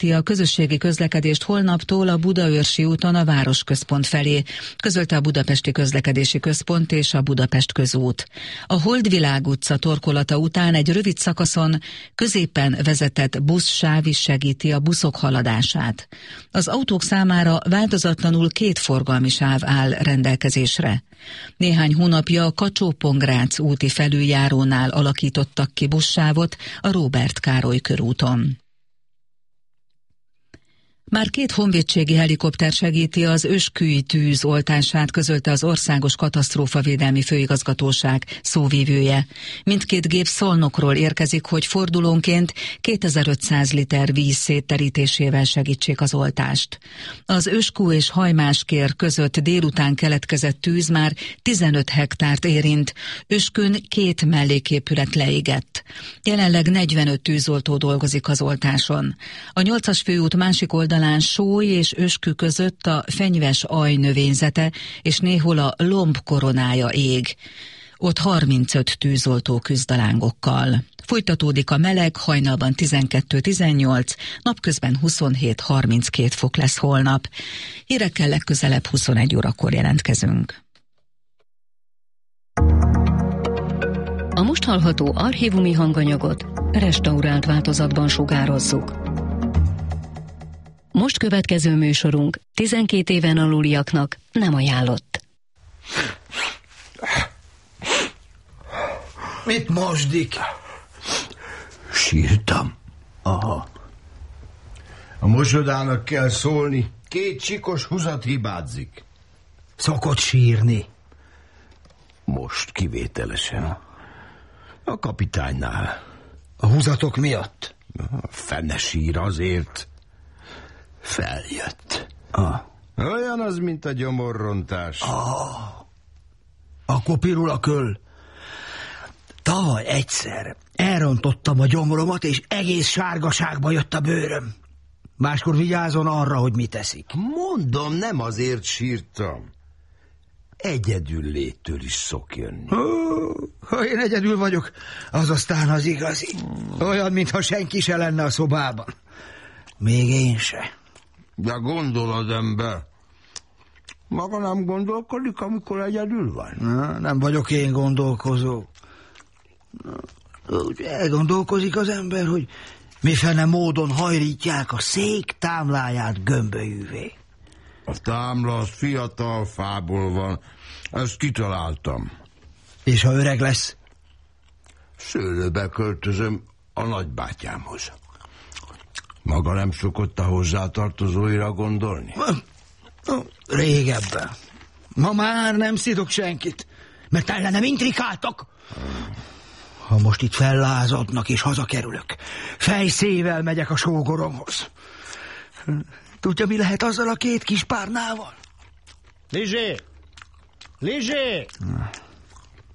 segíti a közösségi közlekedést holnaptól a Budaörsi úton a városközpont felé, közölte a Budapesti Közlekedési Központ és a Budapest Közút. A Holdvilág utca torkolata után egy rövid szakaszon középen vezetett buszsáv is segíti a buszok haladását. Az autók számára változatlanul 2 forgalmi sáv áll rendelkezésre. Néhány hónapja a Kacsó-Pongrác úti felüljárónál alakítottak ki buszsávot a Róbert Károly körúton. Már 2 honvédségi helikopter segíti az ősküi tűz oltását, közölte az Országos Katasztrófavédelmi Főigazgatóság szóvivője. Mindkét gép Szolnokról érkezik, hogy fordulónként 2500 liter víz szétterítésével segítsék az oltást. Az Őskú és Hajmáskér között délután keletkezett tűz már 15 hektárt érint. Őskün 2 melléképület leégett. Jelenleg 45 tűzoltó dolgozik az oltáson. A 8-as főút másik oldalán Sóly és Őskü között a fenyves aj növényzete és néhol a lomb koronája ég. Ott 35 tűzoltó küzd a lángokkal. Folytatódik a meleg, hajnalban 12-18, napközben 27-32 fok lesz holnap. Hírekkel legközelebb 21 órakor jelentkezünk. A most hallható archívumi hanganyagot restaurált változatban sugározzuk. Most következő műsorunk 12 éven aluliaknak nem ajánlott. Mit mosdik? Sírtam. Aha. A mosodának kell szólni, 2 csikos húzat hibázik. Szokott sírni. Most kivételesen. A kapitánynál. A húzatok miatt? A fene sír azért. Feljött. Olyan az, mint a gyomorrontás. Akkor pirul a köl. Tavaly egyszer elrontottam a gyomromat, és egész sárgaságba jött a bőröm. Máskor vigyázzon arra, hogy mit eszik. Mondom, nem azért sírtam. Egyedül léttől is szok jönni. Ha én egyedül vagyok, az aztán az igazi. Olyan, mintha senki se lenne a szobában. Még én se. De gondolod, ember, maga nem gondolkodik, amikor egyedül van? Nem vagyok én gondolkozó. Elgondolkozik az ember, hogy mifene módon hajlítják a szék támláját gömbölyűvé. A támla az fiatal fából van, ezt kitaláltam. És ha öreg lesz? Szőlőbe költözöm a nagybátyámhoz. Maga nem szokott a hozzátartozóira gondolni? Régebben. Ma már nem szidok senkit, mert ellenem intrikáltak. Ha most itt fellázadnak és hazakerülök, fejszével megyek a sógoromhoz. Tudja, mi lehet azzal a 2 kis párnával? Lizsé! Lizsé!